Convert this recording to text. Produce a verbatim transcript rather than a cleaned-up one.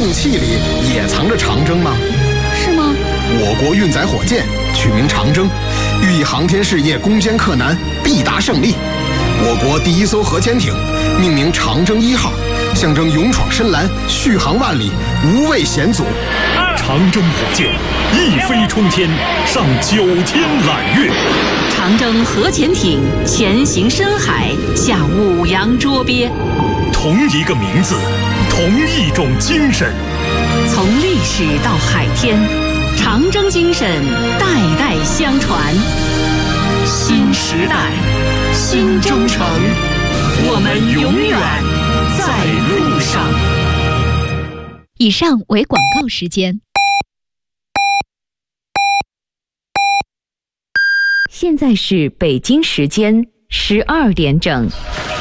重器里也藏着长征吗？ 是吗？ 我国运载火箭取名长征，寓意航天事业攻坚克难，必达胜利。我国第一艘核潜艇命名长征一号，象征勇闯深蓝、续航万里、无畏险阻。 长征火箭一飞冲天，上九天揽月。 长征核潜艇前行深海，下五洋捉鳖。 同一个名字，同一种精神。 从历史到海天，长征精神代代相传。新时代，新征程，我们永远在路上。 以上为广告时间。 现在是北京时间十二点整。